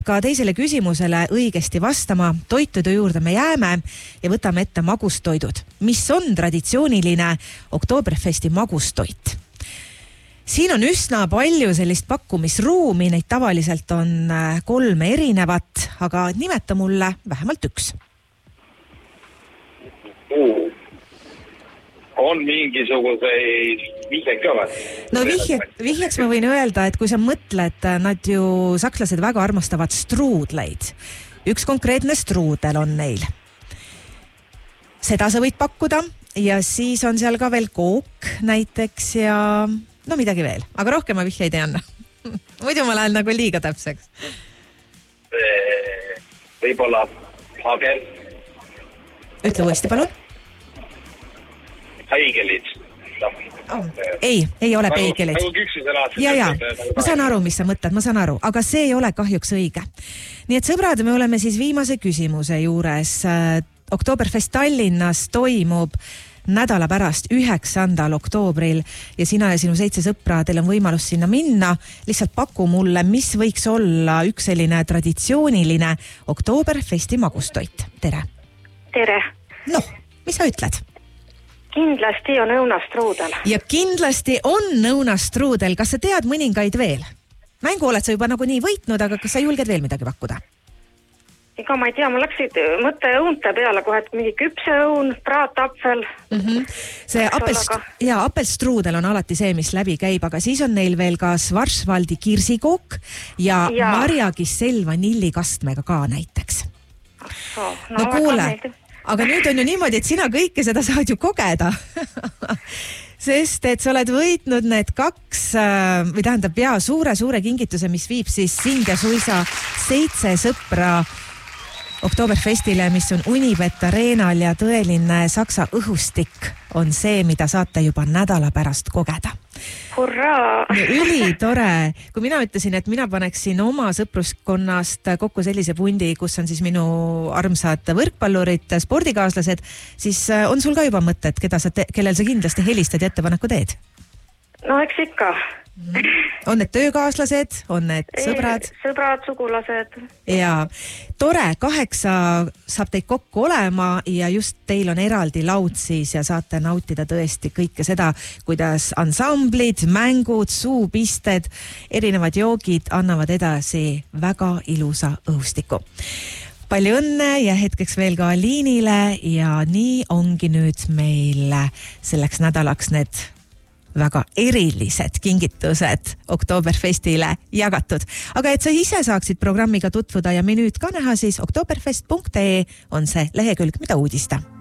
Ka teisele küsimusele õigesti vastama, toitude juurde me jääme ja võtame ette magustoidud. Mis on traditsiooniline Oktoberfesti magustoit? Siin on üsna palju sellist pakkumisruumi, neid tavaliselt on 3 erinevat, aga nimeta mulle vähemalt 1. On mingisuguseid vihjeid ka või? No vihjeks ma võin öelda, et kui sa mõtled, nad ju sakslased väga armastavad struudleid. Üks konkreetne struudel on neil. Seda sa võid pakkuda ja siis on seal ka veel kook näiteks ja no midagi veel, aga rohkem ma vihjeid ei anna. Muidu ma lähen nagu liiga täpseks. Võib-olla hagel. Ütle uuesti, palun. Haigelid. Ei ole peigelid. Nagu küpsiselaad. Ja. Ma saan aru, mis sa mõtled, ma saan aru, aga see ei ole kahjuks õige. Nii et sõbrad, me oleme siis viimase küsimuse juures. Oktoberfest Tallinnas toimub nädala pärast 9. oktoobril ja sina ja sinu 7 sõpra, teil on võimalus sinna minna. Lihtsalt paku mulle, mis võiks olla üks selline traditsiooniline Oktoberfesti magustoit. Tere. Tere. Noh, mis sa ütled? Kindlasti on õunastruudel. Ja kindlasti on õunastruudel. Kas sa tead mõningaid veel? Mängu oled sa juba nagu nii võitnud, aga kas sa julged veel midagi pakkuda? Ega ma ei tea, ma läksid mõtte õunte peale kohe, et mingi küpseõun, praatapfel. See apelstruudel on alati see, mis läbi käib, aga siis on neil veel ka Schwarzwaldi kirsikook ja Marja Gisell vanillikastmega ka näiteks. No kuule, aga nüüd on ju niimoodi, et sina kõike seda saad ju kogeda. Sest et sa oled võitnud need 2, või tähendab suure kingituse, mis viib siis sind ja suisa 7 sõpra Oktoberfestile, mis on Unibet Arenal ja tõeline saksa õhustik on see, mida saate juba nädala pärast kogeda. Hurraa! Ülitore! Kui mina ütlesin, et mina paneksin oma sõpruskonnast kokku sellise pundi, kus on siis minu armsad võrkpallurid, spordikaaslased, siis on sul ka juba mõtted, kellel sa kindlasti helistad ja ettepaneku teed? No eks ikka. On need töökaaslased, on need sõbrad? Sõbrad, sugulased. Ja tore, 8 saab teid kokku olema ja just teil on eraldi laud siis ja saate nautida tõesti kõike seda, kuidas ansamblid, mängud, suupisted, erinevad joogid annavad edasi väga ilusa õhustiku. Palju õnne ja hetkeks veel ka liinile ja nii ongi nüüd meil selleks nädalaks need väga erilised kingitused Oktoberfestile jagatud. Aga et sa ise saaksid programmiga tutvuda ja menüüd ka näha, siis oktoberfest.ee on see lehekülg, mida uudista.